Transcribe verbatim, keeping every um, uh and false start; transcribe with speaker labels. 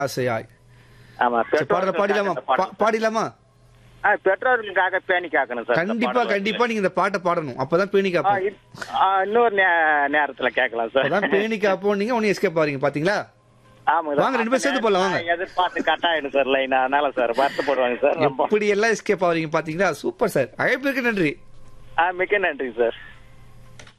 Speaker 1: ஆசையாய்.
Speaker 2: ஆமா
Speaker 1: சரி, பாடல பாடிடலாமா? பா- பாடிடலாமா?
Speaker 2: ஆ, பெற்றோர்களுக்காக பேணி காக்கணும் சார்.
Speaker 1: கண்டிப்பா கண்டிப்பா நீங்க இந்த பாட்டை பாடணும். அப்பதான் பேணி
Speaker 2: ஆ,
Speaker 1: காப்போம்.
Speaker 2: இப்- ஆ, இன்னொரு நே- நேரத்துல கேட்கலாம் சார்.
Speaker 1: அப்பதான் பேணி காப்போம். நீங்க ஒன்னு எஸ்கேப் ஆவீங்க பாத்தீங்களா?
Speaker 2: ஆமாங்க
Speaker 1: வாங்க, ரெண்டு பேரும் சேர்ந்து போலாம், வாங்க.
Speaker 2: நான் எதிர்பார்த்து கட் ஆயிடும் சார் லைன், அதனால சார் வருத்தப்படுவாங்க சார் ரொம்ப.
Speaker 1: எப்படி எல்லாம் எஸ்கேப் ஆவீங்க பாத்தீங்களா? Super sir. அழைப்பிற்கு நன்றி.
Speaker 2: ஆ, மிக்க நன்றி சார்.